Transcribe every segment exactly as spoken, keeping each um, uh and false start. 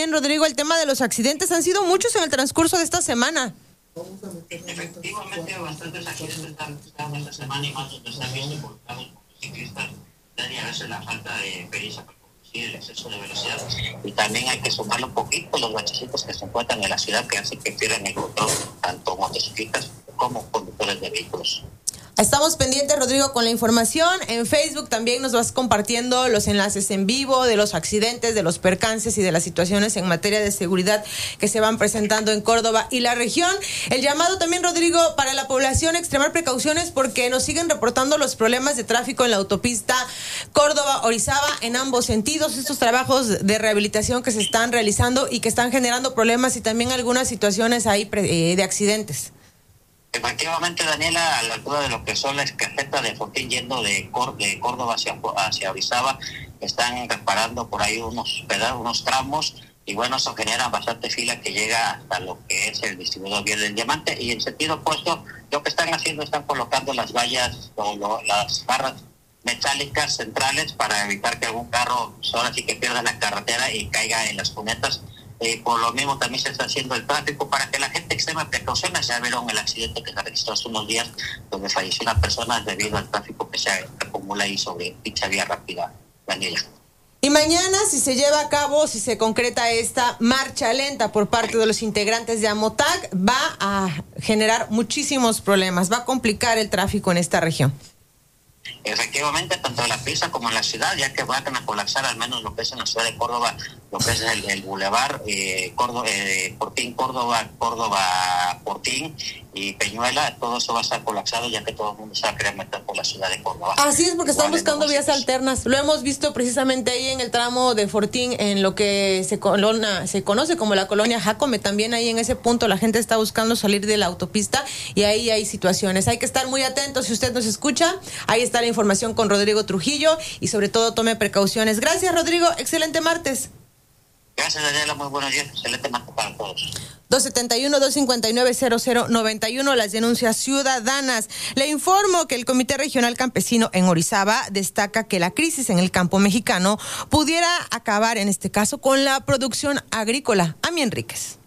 también, Rodrigo, el tema de los accidentes. Han sido muchos en el transcurso de esta semana. Efectivamente, bastantes accidentes están pasando esta semana y más donde están viendo involucrados motociclistas. Daría a veces la falta de pericia para conducir, el exceso de velocidad. Y también hay que sumarle un poquito los bachecitos que se encuentran en la ciudad que hacen que pierdan el control, tanto motociclistas como conductores de vehículos. Estamos pendientes, Rodrigo, con la información. En Facebook también nos vas compartiendo los enlaces en vivo de los accidentes, de los percances y de las situaciones en materia de seguridad que se van presentando en Córdoba y la región. El llamado también, Rodrigo, para la población, extremar precauciones porque nos siguen reportando los problemas de tráfico en la autopista Córdoba-Orizaba en ambos sentidos. Estos trabajos de rehabilitación que se están realizando y que están generando problemas y también algunas situaciones ahí de accidentes. Efectivamente, Daniela, a la altura de lo que son las casetas de Fortín yendo de, Cór- de Córdoba hacia, hacia Orizaba, están reparando por ahí unos pedazos, unos tramos, y bueno, eso genera bastante fila que llega hasta lo que es el distribuidor Vía del Diamante, y en sentido opuesto, lo que están haciendo, están colocando las vallas o lo, las barras metálicas centrales para evitar que algún carro, pues ahora sí que pierda la carretera y caiga en las cunetas. Eh, por lo mismo también se está haciendo el tráfico para que la gente extreme precauciones. Ya vieron el accidente que se registró hace unos días donde falleció una persona debido al tráfico que se acumula ahí sobre dicha vía rápida, Daniela. Y mañana, si se lleva a cabo, si se concreta esta marcha lenta por parte de los integrantes de AMOTAC, va a generar muchísimos problemas, va a complicar el tráfico en esta región. Efectivamente, tanto en la pista como en la ciudad, ya que van a colapsar al menos lo que es en la ciudad de Córdoba, lo que es el, el bulevar eh, Córdoba, eh, Portín, Córdoba, Córdoba, Portín y Peñuela, todo eso va a estar colapsado ya que todo el mundo se va a querer meter por la ciudad de Córdoba. Así es, porque están Igual buscando vías alternas. Lo hemos visto precisamente ahí en el tramo de Fortín, en lo que se, colona, se conoce como la colonia Jacome. También ahí en ese punto la gente está buscando salir de la autopista y ahí hay situaciones. Hay que estar muy atentos. Si usted nos escucha, ahí está la información con Rodrigo Trujillo y sobre todo tome precauciones. Gracias, Rodrigo. Excelente martes. Gracias, Daniela. Muy buenos días. Excelente martes para todos. dos setenta y uno, dos cincuenta y nueve, cero cero noventa y uno, las denuncias ciudadanas. Le informo que el Comité Regional Campesino en Orizaba destaca que la crisis en el campo mexicano pudiera acabar, en este caso, con la producción agrícola. Ami Enríquez.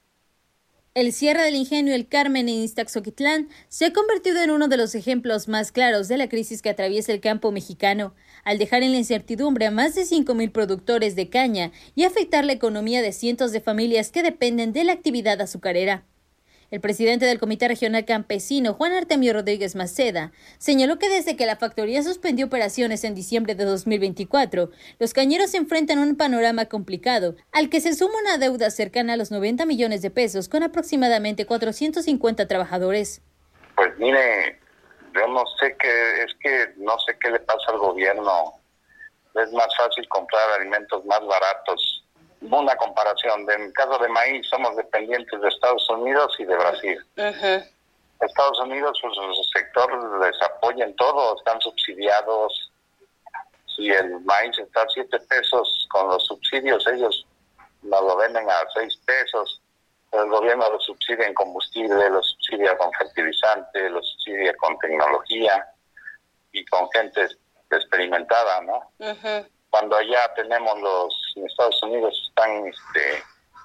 El cierre del ingenio El Carmen en Iztaxoquitlán se ha convertido en uno de los ejemplos más claros de la crisis que atraviesa el campo mexicano, al dejar en la incertidumbre a más de cinco mil productores de caña y afectar la economía de cientos de familias que dependen de la actividad azucarera. El presidente del Comité Regional Campesino, Juan Artemio Rodríguez Maceda, señaló que desde que la factoría suspendió operaciones en diciembre de dos mil veinticuatro, los cañeros se enfrentan a un panorama complicado, al que se suma una deuda cercana a los noventa millones de pesos con aproximadamente cuatrocientos cincuenta trabajadores. Pues mire, yo no sé qué, es que no sé qué le pasa al gobierno. Es más fácil comprar alimentos más baratos. Una comparación, en el caso de maíz somos dependientes de Estados Unidos y de Brasil. Uh-huh. Estados Unidos, pues, su sector les apoya en todo, están subsidiados. Si el maíz está a siete pesos con los subsidios, ellos nos lo venden a seis pesos. El gobierno lo subsidia en combustible, lo subsidia con fertilizante, lo subsidia con tecnología y con gente experimentada, ¿no? Uh-huh. Cuando allá tenemos los, en Estados Unidos están este,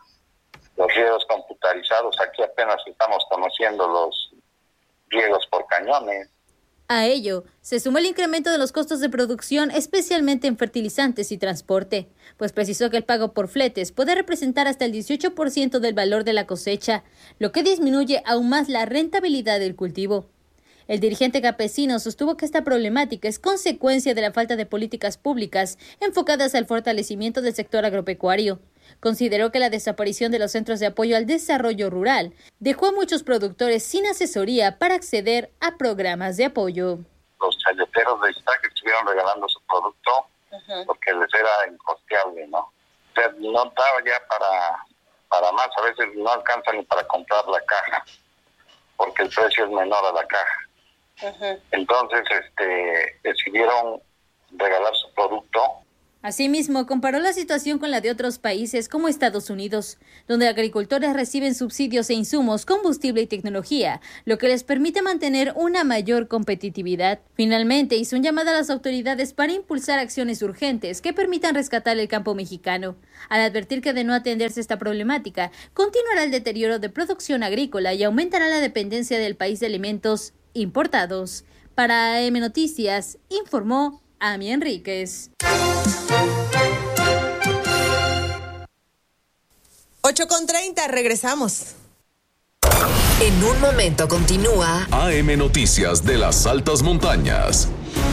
los riegos computarizados, aquí apenas estamos conociendo los riegos por cañones. A ello se suma el incremento de los costos de producción, especialmente en fertilizantes y transporte, pues precisó que el pago por fletes puede representar hasta el dieciocho por ciento del valor de la cosecha, lo que disminuye aún más la rentabilidad del cultivo. El dirigente campesino sostuvo que esta problemática es consecuencia de la falta de políticas públicas enfocadas al fortalecimiento del sector agropecuario. Consideró que la desaparición de los centros de apoyo al desarrollo rural dejó a muchos productores sin asesoría para acceder a programas de apoyo. Los chayoteros de Iztac estuvieron regalando su producto uh-huh. porque les era incosteable, ¿no? O sea, no daba ya para, para más, a veces no alcanza ni para comprar la caja, porque el precio es menor a la caja. Uh-huh. Entonces este, decidieron regalar su producto Asimismo, comparó la situación con la de otros países como Estados Unidos, donde agricultores reciben subsidios e insumos, combustible y tecnología, lo que les permite mantener una mayor competitividad. Finalmente, hizo un llamado a las autoridades para impulsar acciones urgentes que permitan rescatar el campo mexicano, al advertir que de no atenderse esta problemática, continuará el deterioro de producción agrícola y aumentará la dependencia del país de alimentos importados. Para A M Noticias, informó Ami Enríquez. ocho con treinta, regresamos. En un momento continúa A M Noticias de las altas montañas.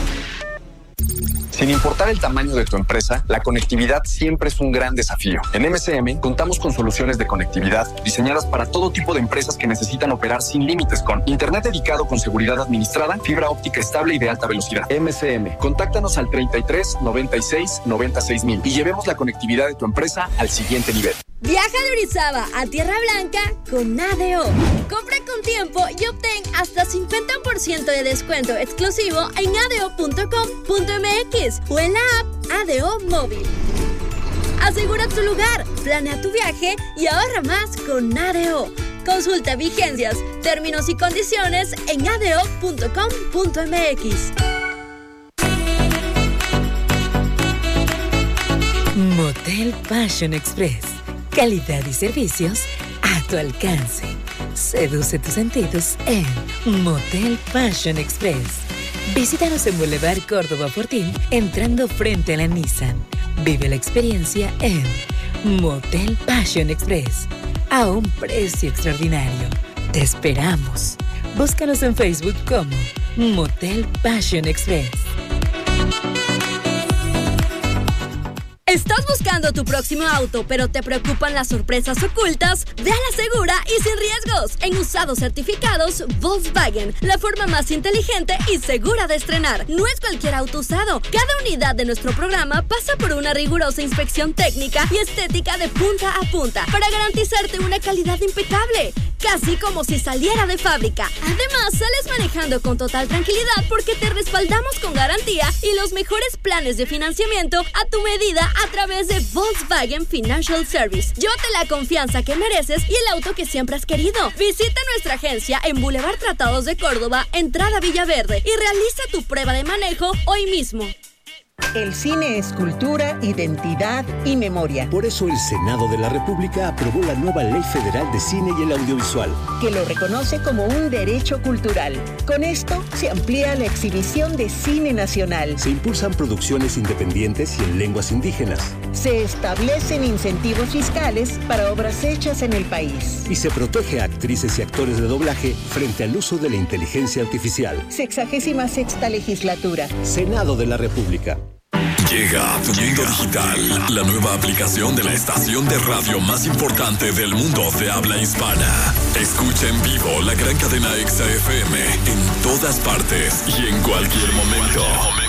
Sin importar el tamaño de tu empresa, la conectividad siempre es un gran desafío. En M C M contamos con soluciones de conectividad diseñadas para todo tipo de empresas que necesitan operar sin límites con internet dedicado con seguridad administrada, fibra óptica estable y de alta velocidad. M C M, contáctanos al treinta y tres, noventa y seis, noventa y seis mil y llevemos la conectividad de tu empresa al siguiente nivel. Viaja de Orizaba a Tierra Blanca con A D O. Compra con tiempo y obtén hasta cincuenta por ciento de descuento exclusivo en a d o punto com punto m x o en la app A D O Móvil. Asegura tu lugar, planea tu viaje y ahorra más con A D O. Consulta vigencias, términos y condiciones en a d o punto com punto m x. Motel Passion Express. Calidad y servicios a tu alcance. Seduce tus sentidos en Motel Passion Express. Visítanos en Boulevard Córdoba Fortín, entrando frente a la Nissan. Vive la experiencia en Motel Passion Express, a un precio extraordinario. Te esperamos. Búscanos en Facebook como Motel Passion Express. ¿Estás buscando tu próximo auto, pero te preocupan las sorpresas ocultas? Ve a la segura y sin riesgos en usados certificados Volkswagen, la forma más inteligente y segura de estrenar. No es cualquier auto usado. Cada unidad de nuestro programa pasa por una rigurosa inspección técnica y estética de punta a punta para garantizarte una calidad impecable, casi como si saliera de fábrica. Además, sales manejando con total tranquilidad porque te respaldamos con garantía y los mejores planes de financiamiento a tu medida a través de Volkswagen Financial Service. Llévate la confianza que mereces y el auto que siempre has querido. Visita nuestra agencia en Boulevard Tratados de Córdoba, entrada Villaverde, y realiza tu prueba de manejo hoy mismo. El cine es cultura, identidad y memoria. Por eso el Senado de la República aprobó la nueva Ley Federal de Cine y el Audiovisual, que lo reconoce como un derecho cultural. Con esto se amplía la exhibición de cine nacional. Se impulsan producciones independientes y en lenguas indígenas. Se establecen incentivos fiscales para obras hechas en el país. Y se protege a actrices y actores de doblaje frente al uso de la inteligencia artificial. Sexagésima sexta legislatura. Senado de la República. Llega a tu mundo digital la nueva aplicación de la estación de radio más importante del mundo de habla hispana. Escucha en vivo la gran cadena Exa F M en todas partes y en cualquier momento.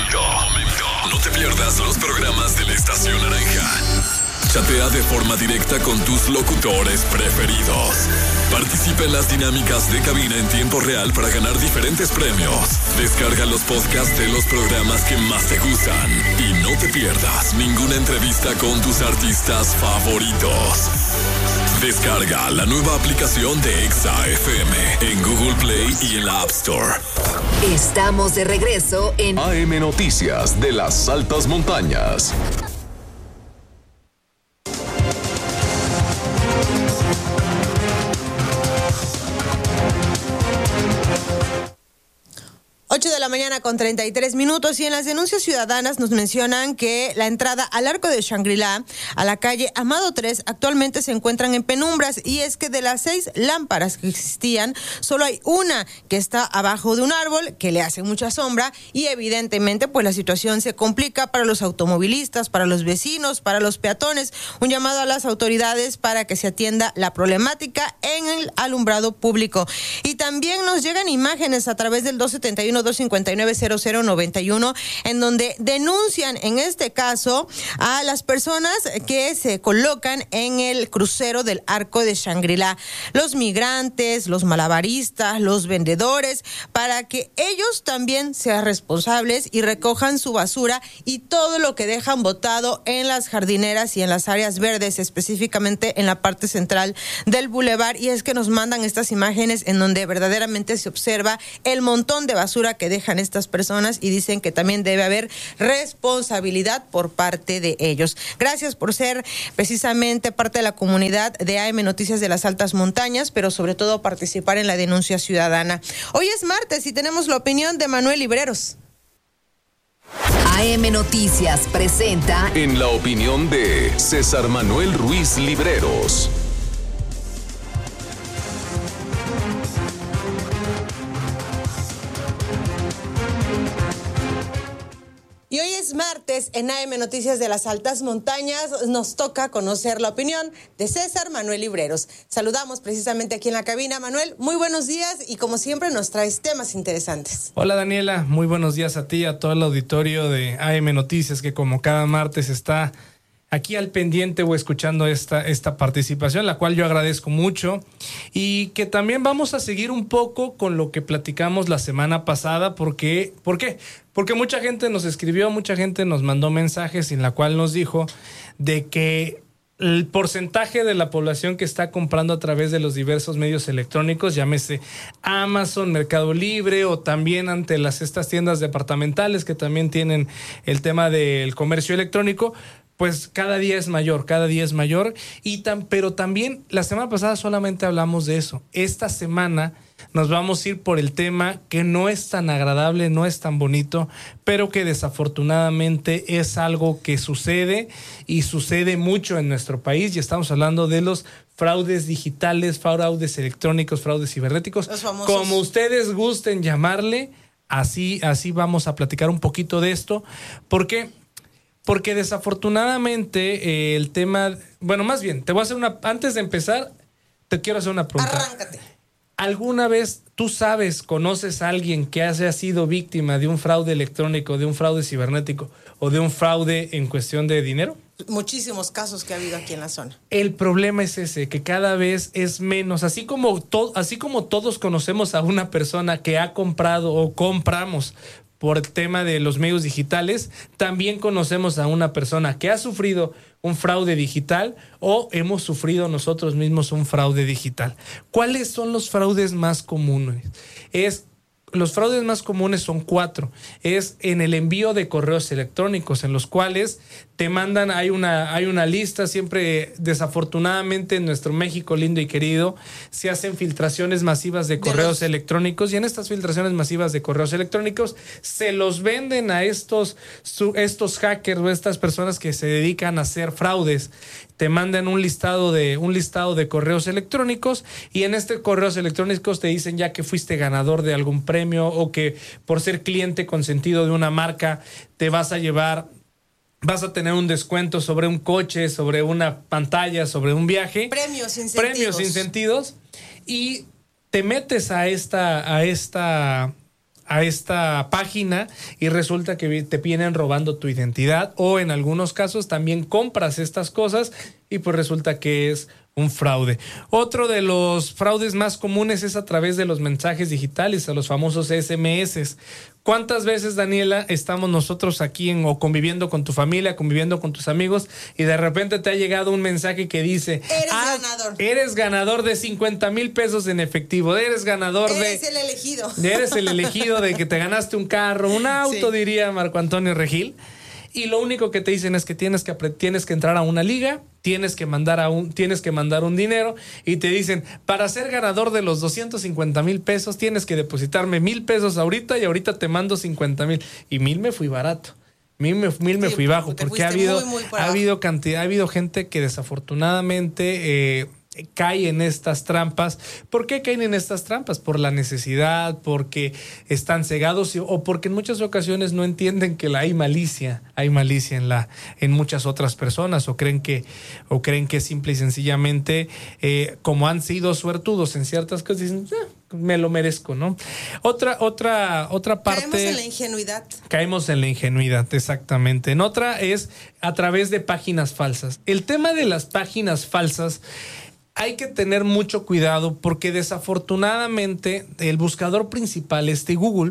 No te pierdas los programas de la estación naranja. Chatea de forma directa con tus locutores preferidos. Participa en las dinámicas de cabina en tiempo real para ganar diferentes premios. Descarga los podcasts de los programas que más te gustan. Y no te pierdas ninguna entrevista con tus artistas favoritos. Descarga la nueva aplicación de Exa F M en Google Play y en la App Store. Estamos de regreso en A M Noticias de las altas montañas. ocho de la mañana con treinta y tres minutos y en las denuncias ciudadanas nos mencionan que la entrada al arco de Shangri-La, a la calle Amado tres, actualmente se encuentran en penumbras y es que de las seis lámparas que existían, solo hay una que está abajo de un árbol que le hace mucha sombra y evidentemente pues la situación se complica para los automovilistas, para los vecinos, para los peatones. Un llamado a las autoridades para que se atienda la problemática en el alumbrado público. Y también nos llegan imágenes a través del dos setenta y uno, dos cincuenta cincuenta y nueve cero cero noventa y uno, en donde denuncian en este caso a las personas que se colocan en el crucero del Arco de Shangri-La, los migrantes, los malabaristas, los vendedores, para que ellos también sean responsables y recojan su basura y todo lo que dejan botado en las jardineras y en las áreas verdes, específicamente en la parte central del bulevar. Y es que nos mandan estas imágenes en donde verdaderamente se observa el montón de basura que dejan estas personas y dicen que también debe haber responsabilidad por parte de ellos. Gracias por ser precisamente parte de la comunidad de A M Noticias de las Altas Montañas, pero sobre todo participar en la denuncia ciudadana. Hoy es martes y tenemos la opinión de Manuel Libreros. A M Noticias presenta En la opinión de César Manuel Ruiz Libreros. Y hoy es martes, en A M Noticias de las Altas Montañas nos toca conocer la opinión de César Manuel Libreros. Saludamos precisamente aquí en la cabina. Manuel, muy buenos días y como siempre nos traes temas interesantes. Hola Daniela, muy buenos días a ti, a todo el auditorio de A M Noticias que como cada martes está aquí al pendiente o escuchando esta, esta participación, la cual yo agradezco mucho, y que también vamos a seguir un poco con lo que platicamos la semana pasada, porque, ¿por qué? Porque mucha gente nos escribió, mucha gente nos mandó mensajes en la cual nos dijo de que el porcentaje de la población que está comprando a través de los diversos medios electrónicos, llámese Amazon, Mercado Libre o también ante las estas tiendas departamentales que también tienen el tema del comercio electrónico, pues cada día es mayor, cada día es mayor. Y tan, pero también la semana pasada solamente hablamos de eso. Esta semana nos vamos a ir por el tema que no es tan agradable, no es tan bonito, pero que desafortunadamente es algo que sucede y sucede mucho en nuestro país. Y estamos hablando de los fraudes digitales, fraudes electrónicos, fraudes cibernéticos, los famosos. Como ustedes gusten llamarle, así, así vamos a platicar un poquito de esto. ¿Por qué? Porque desafortunadamente eh, el tema, bueno, más bien, te voy a hacer una, antes de empezar, te quiero hacer una pregunta. Arráncate. ¿Alguna vez tú sabes, conoces a alguien que haya sido víctima de un fraude electrónico, de un fraude cibernético o de un fraude en cuestión de dinero? Muchísimos casos que ha habido aquí en la zona. El problema es ese, que cada vez es menos, así como, to, así como todos conocemos a una persona que ha comprado o compramos por el tema de los medios digitales, también conocemos a una persona que ha sufrido un fraude digital o hemos sufrido nosotros mismos un fraude digital. ¿Cuáles son los fraudes más comunes? Es Los fraudes más comunes son cuatro. Es en el envío de correos electrónicos, en los cuales te mandan, hay una, hay una lista, siempre desafortunadamente en nuestro México lindo y querido, se hacen filtraciones masivas de correos de los... electrónicos, y en estas filtraciones masivas de correos electrónicos se los venden a estos, su, estos hackers o estas personas que se dedican a hacer fraudes. Te mandan un listado de un listado de correos electrónicos, y en este correos electrónicos te dicen ya que fuiste ganador de algún premio o que por ser cliente consentido de una marca te vas a llevar, vas a tener un descuento sobre un coche, sobre una pantalla, sobre un viaje. Premios sin sentidos. Premios sin sentidos. Y te metes a esta, a esta, a esta página y resulta que te vienen robando tu identidad, o en algunos casos también compras estas cosas y pues resulta que es un fraude. Otro de los fraudes más comunes es a través de los mensajes digitales, a los famosos S M S. ¿Cuántas veces, Daniela, estamos nosotros aquí en, o conviviendo con tu familia, conviviendo con tus amigos, y de repente te ha llegado un mensaje que dice: eres ah, ganador. Eres ganador de cincuenta mil pesos en efectivo, eres ganador eres de... Eres el elegido. Eres el elegido de que te ganaste un carro, un auto, sí, diría Marco Antonio Regil. Y lo único que te dicen es que tienes que tienes que entrar a una liga, tienes que mandar a un tienes que mandar un dinero, y te dicen: para ser ganador de los doscientos cincuenta mil pesos tienes que depositarme mil pesos ahorita, y ahorita te mando cincuenta mil. Y mil me fui barato, mil me, mil me sí, fui bajo, porque ha habido muy, muy ha habido cantidad, ha habido gente que desafortunadamente eh, cae en estas trampas. ¿Por qué caen en estas trampas? Por la necesidad, porque están cegados, o porque en muchas ocasiones no entienden que la hay malicia, hay malicia en la en muchas otras personas, o creen que o creen que simple y sencillamente eh, como han sido suertudos en ciertas cosas, dicen: ah, me lo merezco, ¿no? Otra, otra, otra parte. Caemos en la ingenuidad. Caemos en la ingenuidad, exactamente. En otra es a través de páginas falsas. El tema de las páginas falsas hay que tener mucho cuidado porque desafortunadamente el buscador principal, este Google,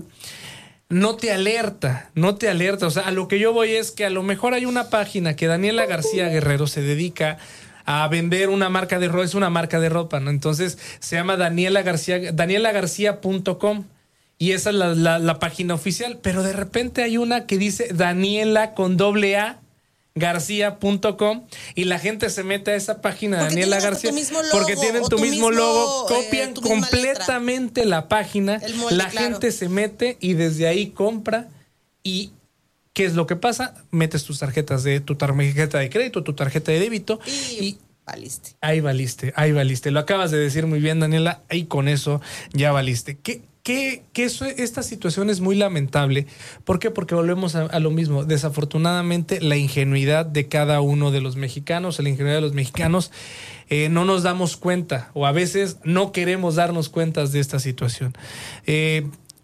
no te alerta, no te alerta. O sea, a lo que yo voy es que a lo mejor hay una página que Daniela García Guerrero se dedica a vender una marca de ropa, es una marca de ropa, ¿no? Entonces se llama Daniela García, daniela garcía punto com y esa es la, la, la página oficial, pero de repente hay una que dice Daniela con doble A garcía punto com y la gente se mete a esa página porque Daniela García logo, porque tienen tu, tu mismo, mismo logo, copian eh, completamente la página, molde, la claro. gente se mete y desde ahí compra. Y ¿qué es lo que pasa? Metes tus tarjetas de tu tarjeta de crédito, tu tarjeta de débito y, y valiste. Ahí valiste, ahí valiste. Lo acabas de decir muy bien, Daniela, y con eso ya valiste. ¿Qué Que, que eso, esta situación es muy lamentable. ¿Por qué? Porque volvemos a, a lo mismo. Desafortunadamente, la ingenuidad de cada uno de los mexicanos, la ingenuidad de los mexicanos, eh, no nos damos cuenta o a veces no queremos darnos cuenta de esta situación. Eh,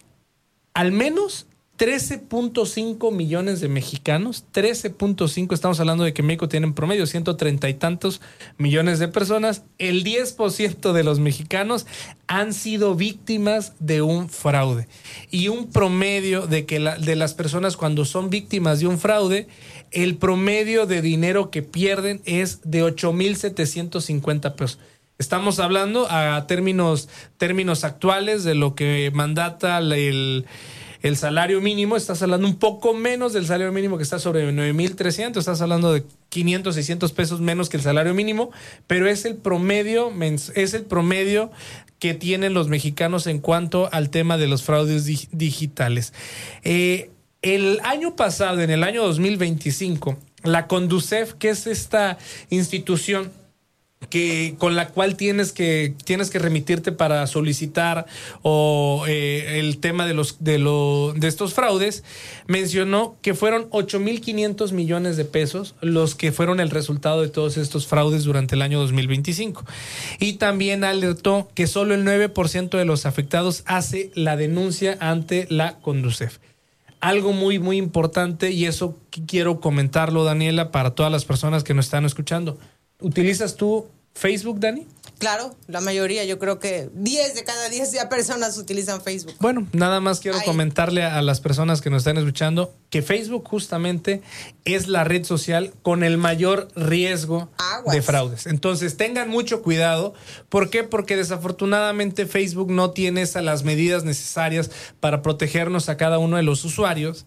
al menos trece punto cinco millones de mexicanos, trece punto cinco, estamos hablando de que México tiene en promedio ciento treinta y tantos millones de personas, el diez por ciento de los mexicanos han sido víctimas de un fraude. Y un promedio de que la, de las personas cuando son víctimas de un fraude, el promedio de dinero que pierden es de ocho mil setecientos cincuenta pesos. Estamos hablando a términos, términos actuales de lo que mandata el... El salario mínimo, estás hablando un poco menos del salario mínimo que está sobre nueve mil trescientos, estás hablando de quinientos, seiscientos pesos menos que el salario mínimo, pero es el promedio, es el promedio que tienen los mexicanos en cuanto al tema de los fraudes di- digitales. Eh, el año pasado, en el año dos mil veinticinco, la Conducef, que es esta institución que con la cual tienes que tienes que remitirte para solicitar o eh, el tema de los de lo de estos fraudes, mencionó que fueron ocho mil quinientos millones de pesos los que fueron el resultado de todos estos fraudes durante el año dos mil veinticinco. Y también alertó que solo el nueve por ciento de los afectados hace la denuncia ante la Conducef. Algo muy muy importante, y eso quiero comentarlo, Daniela, para todas las personas que nos están escuchando. ¿Utilizas tú Facebook, Dani? Claro, la mayoría, yo creo que diez de cada diez ya personas utilizan Facebook. Bueno, nada más quiero Ay. comentarle a las personas que nos están escuchando que Facebook justamente es la red social con el mayor riesgo Aguas. de fraudes. Entonces, tengan mucho cuidado. ¿Por qué? Porque desafortunadamente Facebook no tiene esas las medidas necesarias para protegernos a cada uno de los usuarios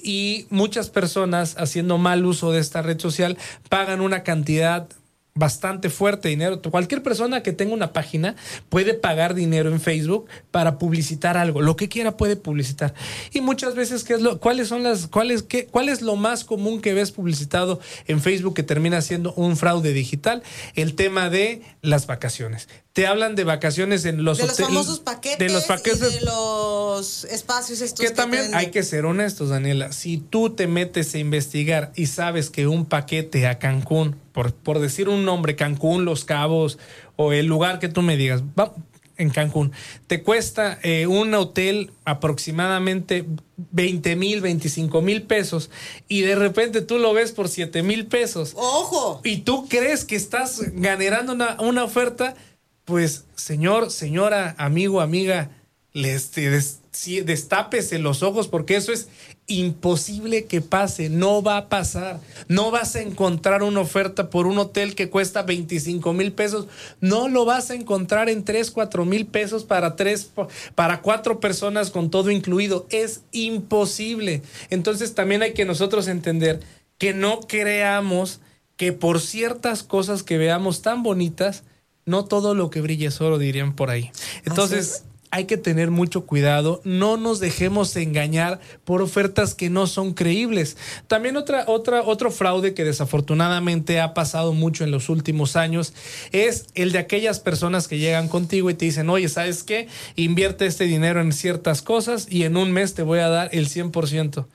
y muchas personas, haciendo mal uso de esta red social, pagan una cantidad bastante fuerte de dinero. Cualquier persona que tenga una página puede pagar dinero en Facebook para publicitar algo, lo que quiera puede publicitar. Y muchas veces, ¿qué es lo, cuáles son las, cuáles, qué, cuál es lo más común que ves publicitado en Facebook que termina siendo un fraude digital? El tema de las vacaciones. Te hablan de vacaciones en los de hoteles, los famosos paquetes, de los paquetes, y de los espacios estos que, que también venden. Hay que ser honestos, Daniela. Si tú te metes a investigar y sabes que un paquete a Cancún, por, por decir un nombre, Cancún, Los Cabos o el lugar que tú me digas, va, en Cancún, te cuesta eh, un hotel aproximadamente veinte mil, veinticinco mil pesos y de repente tú lo ves por siete mil pesos. ¡Ojo! Y tú crees que estás generando una, una oferta. Pues, señor, señora, amigo, amiga, les, des, destápese los ojos porque eso es imposible que pase, no va a pasar. No vas a encontrar una oferta por un hotel que cuesta veinticinco mil pesos, no lo vas a encontrar en tres, cuatro mil pesos para tres, para cuatro personas con todo incluido. Es imposible. Entonces también hay que nosotros entender que no creamos que por ciertas cosas que veamos tan bonitas, no todo lo que brilla es oro, dirían por ahí. Entonces, hay que tener mucho cuidado. No nos dejemos engañar por ofertas que no son creíbles. También otra, otra, otro fraude que desafortunadamente ha pasado mucho en los últimos años es el de aquellas personas que llegan contigo y te dicen, oye, ¿sabes qué? Invierte este dinero en ciertas cosas y en un mes te voy a dar el cien por ciento.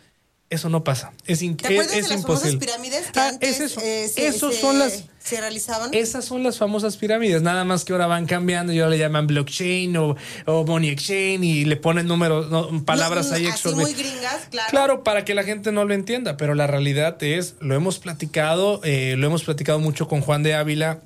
Eso no pasa. Es, in- ¿Te acuerdas es, es de las imposible. famosas pirámides que Ah, antes es eso. eh, se, Esos se- son las se realizaban? Esas son las famosas pirámides, nada más que ahora van cambiando y ahora le llaman blockchain o, o money exchange y le ponen números, no, palabras No, ahí así exorbi- muy gringas, claro. Claro, para que la gente no lo entienda, pero la realidad es, lo hemos platicado, eh, lo hemos platicado mucho con Juan de Ávila.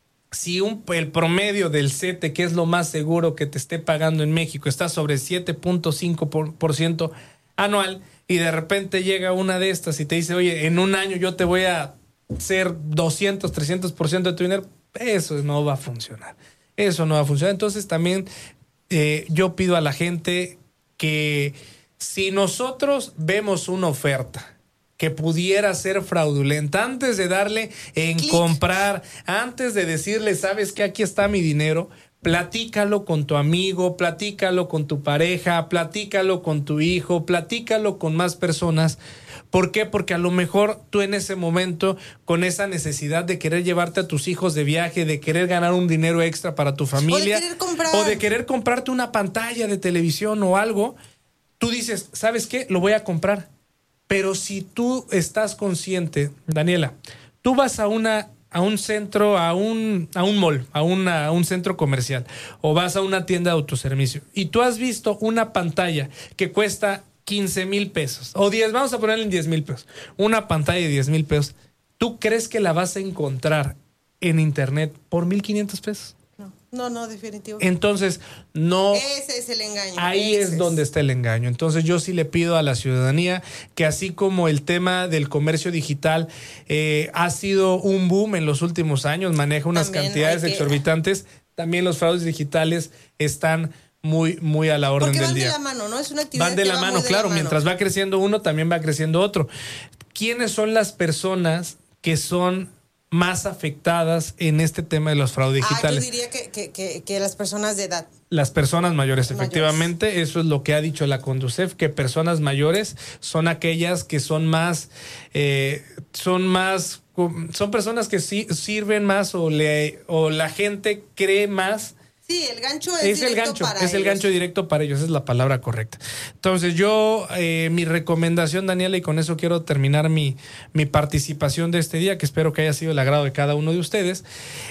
Si un, el promedio del CETE, que es lo más seguro que te esté pagando en México, está sobre siete punto cinco por ciento anual y de repente llega una de estas y te dice, oye, en un año yo te voy a hacer doscientos, trescientos por ciento de tu dinero, eso no va a funcionar. Eso no va a funcionar. Entonces también eh, yo pido a la gente que si nosotros vemos una oferta que pudiera ser fraudulenta, antes de darle en Clic. comprar, antes de decirle, sabes que aquí está mi dinero, platícalo con tu amigo, platícalo con tu pareja, platícalo con tu hijo, platícalo con más personas. ¿Por qué? Porque a lo mejor tú en ese momento, con esa necesidad de querer llevarte a tus hijos de viaje, de querer ganar un dinero extra para tu familia, O de querer comprar. o de querer comprarte una pantalla de televisión o algo, tú dices, ¿sabes qué? Lo voy a comprar. Pero si tú estás consciente, Daniela, tú vas a una a un centro, a un a un mall, a, una, a un centro comercial, o vas a una tienda de autoservicio y tú has visto una pantalla que cuesta quince mil pesos o diez, vamos a ponerle en diez mil pesos, una pantalla de diez mil pesos, ¿tú crees que la vas a encontrar en internet por mil quinientos pesos? No, no, no, definitivo. Entonces, no. Ese es el engaño. Ahí ese es donde está el engaño. Entonces yo sí le pido a la ciudadanía que así como el tema del comercio digital eh, ha sido un boom en los últimos años, maneja unas También cantidades hay que- exorbitantes, también los fraudes digitales están muy, muy a la orden Porque del van día. de la mano, ¿no? Es una actividad Van de que la va mano, muy de claro. la mano. Mientras va creciendo uno, también va creciendo otro. ¿Quiénes son las personas que son más afectadas en este tema de los fraudes Ah, yo digitales? diría que, que, que, que las personas de edad. Las personas mayores, Mayores. efectivamente, eso es lo que ha dicho la Conducef, que personas mayores son aquellas que son más, eh, son más, son personas que sí sirven más o le, o la gente cree más. Sí, el gancho es, Es el directo gancho, para es el ellos. gancho directo para ellos, esa es la palabra correcta. Entonces yo, eh, mi recomendación, Daniela, y con eso quiero terminar mi, mi participación de este día, que espero que haya sido el agrado de cada uno de ustedes,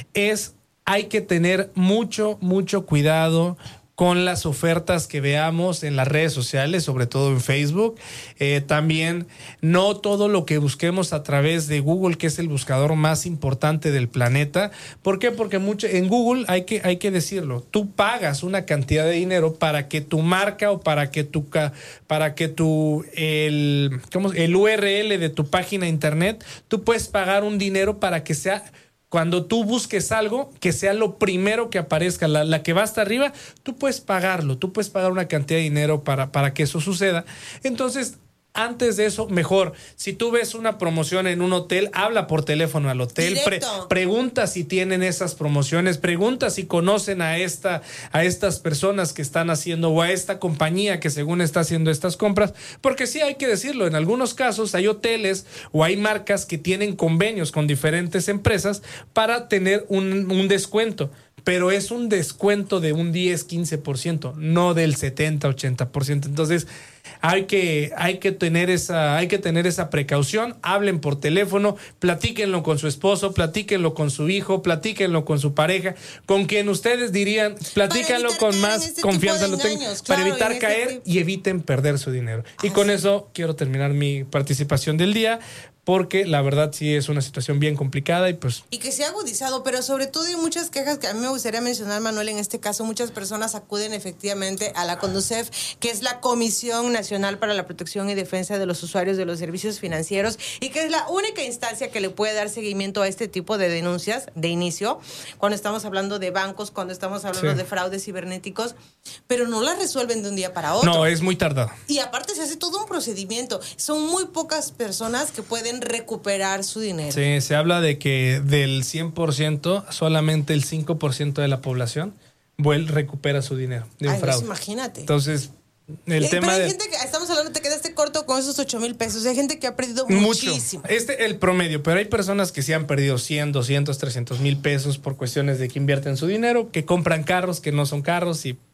es hay que tener mucho, mucho cuidado con las ofertas que veamos en las redes sociales, sobre todo en Facebook. Eh, también no todo lo que busquemos a través de Google, que es el buscador más importante del planeta. ¿Por qué? Porque mucho, en Google hay que, hay que decirlo, tú pagas una cantidad de dinero para que tu marca o para que tu, ca- para que tu el, ¿cómo? el U R L de tu página internet, tú puedes pagar un dinero para que sea... Cuando tú busques algo, que sea lo primero que aparezca, la, la que va hasta arriba, tú puedes pagarlo, tú puedes pagar una cantidad de dinero para, para que eso suceda. Entonces, antes de eso, mejor, si tú ves una promoción en un hotel, habla por teléfono al hotel, pre- Directo. pregunta si tienen esas promociones, pregunta si conocen a esta, a estas personas que están haciendo o a esta compañía que según está haciendo estas compras, porque sí hay que decirlo, en algunos casos hay hoteles o hay marcas que tienen convenios con diferentes empresas para tener un, un descuento. Pero es un descuento de un diez, quince por ciento, no del setenta, ochenta por ciento. Entonces, hay que, hay que tener esa, hay que tener esa precaución. Hablen por teléfono, platíquenlo con su esposo, platíquenlo con su hijo, platíquenlo con su pareja, con quien ustedes dirían, platíquenlo con caer más en este confianza. tipo Lo de tengan, engaños, para claro, evitar en este caer tipo- y eviten perder su dinero. Y Así. con eso quiero terminar mi participación del día, porque la verdad sí es una situación bien complicada y pues... Y que se ha agudizado, pero sobre todo hay muchas quejas que a mí me gustaría mencionar, Manuel, en este caso. Muchas personas acuden efectivamente a la Conducef, que es la Comisión Nacional para la Protección y Defensa de los Usuarios de los Servicios Financieros, y que es la única instancia que le puede dar seguimiento a este tipo de denuncias de inicio, cuando estamos hablando de bancos, cuando estamos hablando Sí. de fraudes cibernéticos, pero no las resuelven de un día para otro. No, es muy tardado. Y aparte se hace todo un procedimiento. Son muy pocas personas que pueden recuperar su dinero. Sí, se habla de que del cien por ciento, solamente el cinco por ciento de la población vuel- recupera su dinero de un Ay, fraude. pues imagínate. Entonces, el Eh, tema pero hay de... gente que, estamos hablando, te quedaste corto con esos ocho mil pesos. Hay gente que ha perdido Mucho. muchísimo. Este el promedio, pero hay personas que sí han perdido cien, doscientos, trescientos mil pesos por cuestiones de que invierten su dinero, que compran carros que no son carros y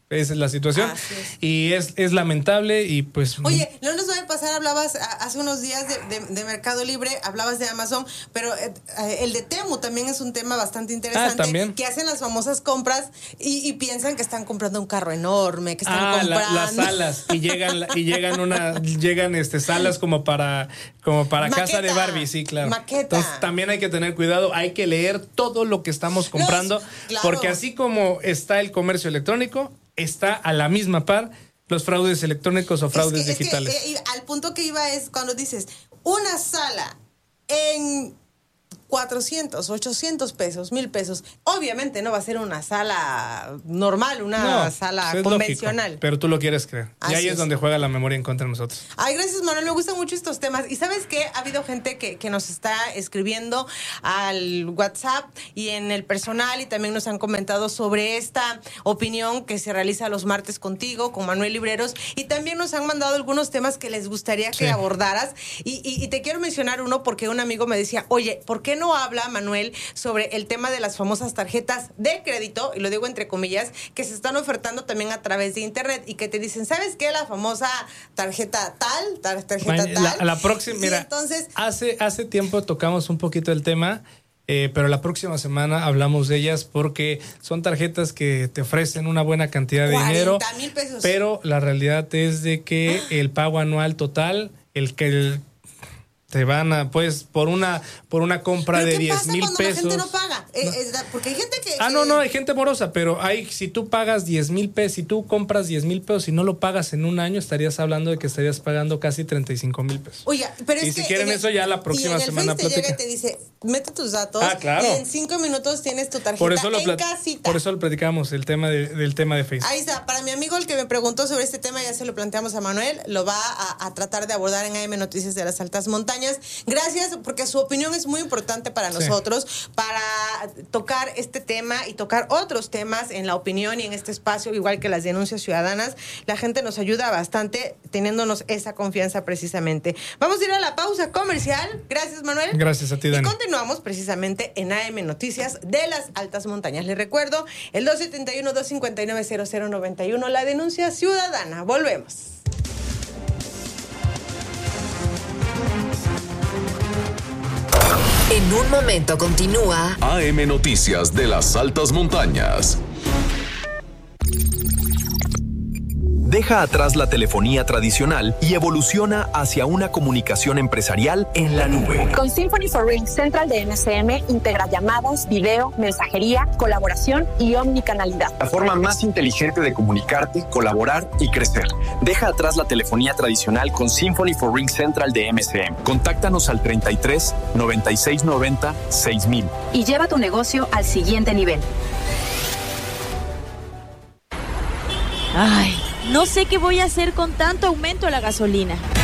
Esa es la situación. Es. Y es, es lamentable y pues... Oye, no nos va a pasar, hablabas hace unos días de, de, de Mercado Libre, hablabas de Amazon, pero eh, el de Temu también es un tema bastante interesante. Ah, ¿también? Que hacen las famosas compras y, y piensan que están comprando un carro enorme, que están ah, comprando... La, las salas. Y llegan, y llegan una, llegan este salas como para, como para Maqueta, casa de Barbie, sí, claro. Maqueta. Entonces también hay que tener cuidado, hay que leer todo lo que estamos comprando, Los, claro. porque así como está el comercio electrónico, está a la misma par los fraudes electrónicos o fraudes es que, digitales. Es que, eh, al punto que iba es cuando dices una sala en cuatrocientos, ochocientos pesos, mil pesos. Obviamente no va a ser una sala normal, una no, sala es convencional. Lógico, pero tú lo quieres creer. Así y ahí es, es donde juega la memoria en contra de nosotros. Ay, gracias, Manuel. Me gustan mucho estos temas. Y ¿sabes qué? Ha habido gente que, que nos está escribiendo al WhatsApp y en el personal y también nos han comentado sobre esta opinión que se realiza los martes contigo, con Manuel Libreros. Y también nos han mandado algunos temas que les gustaría que sí. abordaras. Y, y, y te quiero mencionar uno porque un amigo me decía, oye, ¿por qué no habla, Manuel, sobre el tema de las famosas tarjetas de crédito, y lo digo entre comillas, que se están ofertando también a través de internet y que te dicen, ¿sabes qué? La famosa tarjeta tal, tarjeta la, tal. La próxima, mira, entonces, hace, hace tiempo tocamos un poquito el tema, eh, pero la próxima semana hablamos de ellas porque son tarjetas que te ofrecen una buena cantidad de dinero, mil pesos. Pero la realidad es de que el pago anual total, el que el te van a, pues, por una por una compra de diez mil pesos. ¿Qué pasa cuando la gente no paga? No. Eh, es, porque hay gente que... Ah, no, no, hay gente morosa, pero hay, si tú pagas diez mil pesos, si tú compras diez mil pesos y no lo pagas en un año, estarías hablando de que estarías pagando casi treinta y cinco mil pesos. Oye, pero y es si que quieren eso ya la próxima y en el semana Face te platica. llega y te dice, mete tus datos, ah, claro. y en cinco minutos tienes tu tarjeta por eso lo en plat- casita. Por eso lo platicamos, el tema de, del tema de Facebook. Ahí está, para mi amigo el que me preguntó sobre este tema, ya se lo planteamos a Manuel, lo va a, a tratar de abordar en A M Noticias de las Altas Montañas. Gracias, porque su opinión es muy importante para sí. nosotros, para tocar este tema y tocar otros temas en la opinión y en este espacio, igual que las denuncias ciudadanas. La gente nos ayuda bastante teniéndonos esa confianza precisamente. Vamos a ir a la pausa comercial. Gracias, Manuel. Gracias a ti, Dani. Y continuamos precisamente en A M Noticias de las Altas Montañas. Les recuerdo, el dos siete uno, dos cinco nueve, cero cero nueve uno, la denuncia ciudadana. Volvemos. En un momento continúa A M Noticias de las Altas Montañas. Deja atrás la telefonía tradicional y evoluciona hacia una comunicación empresarial en la nube. Con Symphony for Ring Central de M S M integra llamadas, video, mensajería, colaboración y omnicanalidad. La forma más inteligente de comunicarte, colaborar y crecer. Deja atrás la telefonía tradicional con Symphony for Ring Central de M S M. Contáctanos al treinta y tres, noventa y seis noventa, seis mil. Y lleva tu negocio al siguiente nivel. Ay, no sé qué voy a hacer con tanto aumento a la gasolina.